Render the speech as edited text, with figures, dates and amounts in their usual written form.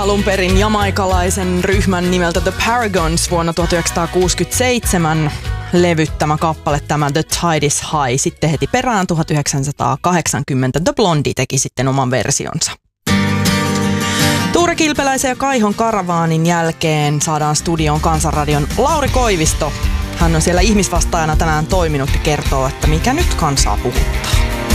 Alun perin jamaikalaisen ryhmän nimeltä The Paragons vuonna 1967 levyttämä kappale tämä The Tide is High. Sitten heti perään 1980 The Blondie teki sitten oman versionsa. Tuure Kilpeläisen ja Kaihon Karavaanin jälkeen saadaan studioon Kansanradion Lauri Koivisto. Hän on siellä ihmisvastaajana tänään toiminut ja kertoo, että mikä nyt kansaa puhuttaa.